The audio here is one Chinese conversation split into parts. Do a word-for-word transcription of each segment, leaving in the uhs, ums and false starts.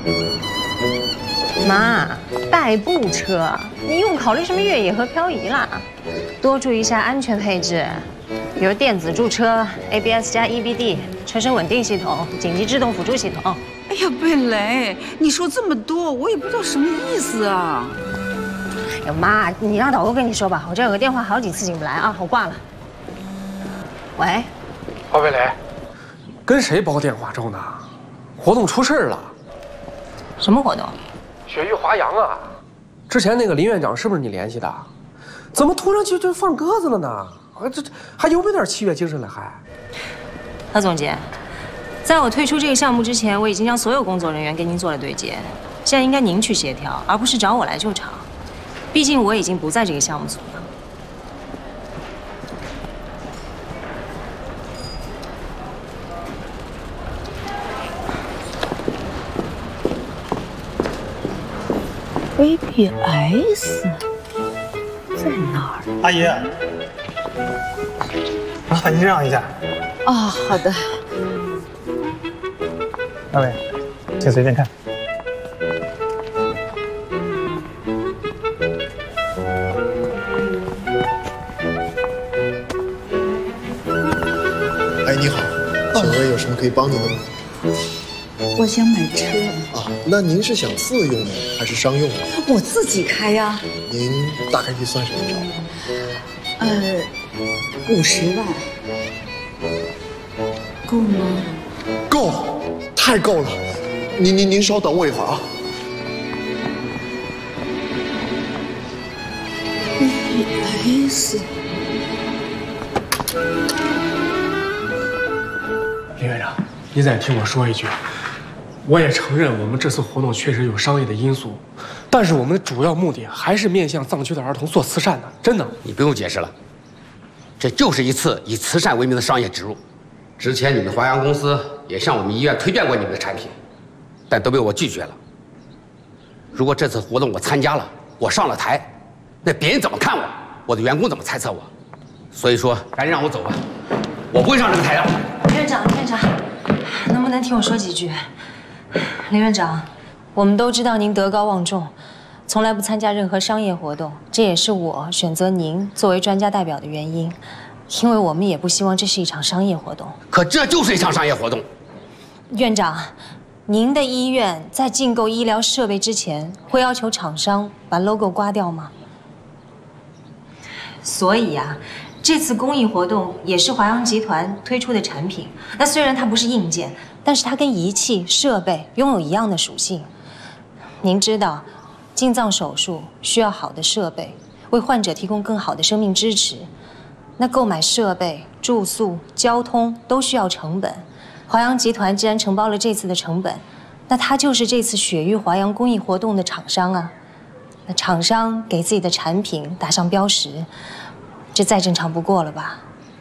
妈，代步车，你用考虑什么越野和漂移啦？多注意一下安全配置，比如电子驻车、A B S 加 E B D、车身稳定系统、紧急制动辅助系统。 哎呀，贝雷，你说这么多，我也不知道什么意思啊。 哎呦妈，你让导购跟你说吧，我这有个电话好几次进不来啊，我挂了。喂， 王贝雷，跟谁煲电话粥呢？活动出事了。 什么活动？ 雪域华阳啊！之前那个林院长是不是你联系的？怎么突然就就放鸽子了呢？啊，这还有没有点七月精神了还？ 何总监，在我退出这个项目之前，我已经将所有工作人员跟您做了对接，现在应该您去协调，而不是找我来救场。毕竟我已经不在这个项目组了。 A B S 在哪儿？ 阿姨，啊，您让一下。 啊，好的。 二位，请随便看。 哎，你好，请问有什么可以帮您的吗？ 我想买车啊，那您是想自用呢，还是商用呢？ 我自己开呀。 您大概预算是多少？ 呃，五十万，够吗？ 够，太够了。您您您稍等我一会儿啊。 A B S。 林院长，你再听我说一句。我也承认，我们这次活动确实有商业的因素，但是我们的主要目的还是面向藏区的儿童做慈善的，真的。 你不用解释了，这就是一次以慈善为名的商业植入。之前你们华阳公司也向我们医院推荐过你们的产品，但都被我拒绝了。如果这次活动我参加了，我上了台，那别人怎么看我？我的员工怎么猜测我？所以说，赶紧让我走吧，我不会上这个台的。 院长，院长，能不能听我说几句？林院长，我们都知道您德高望重，从来不参加任何商业活动，这也是我选择您作为专家代表的原因。因为我们也不希望这是一场商业活动。 可这就是一场商业活动。 院长，您的医院在进购医疗设备之前，会要求厂商把 logo 刮掉吗？所以呀、啊，这次公益活动也是华阳集团推出的产品。那虽然它不是硬件，但是它跟仪器设备拥有一样的属性。您知道，进藏手术需要好的设备，为患者提供更好的生命支持。那购买设备、住宿、交通都需要成本。华阳集团既然承包了这次的成本，那它就是这次雪域华阳公益活动的厂商啊。那厂商给自己的产品打上标识，这再正常不过了吧？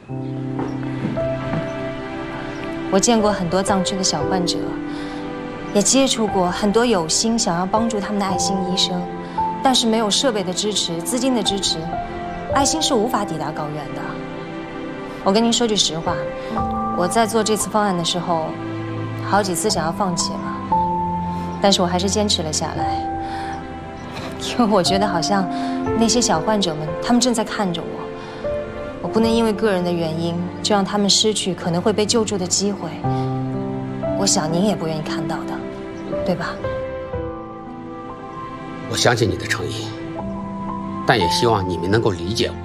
我见过很多藏区的小患者，也接触过很多有心想要帮助他们的爱心医生，但是没有设备的支持、资金的支持，爱心是无法抵达高原的。我跟您说句实话，我在做这次方案的时候，好几次想要放弃了，但是我还是坚持了下来，因为我觉得好像那些小患者们，他们正在看着我。我不能因为个人的原因，就让他们失去可能会被救助的机会。我想您也不愿意看到的，对吧？ 我相信你的诚意，但也希望你们能够理解我。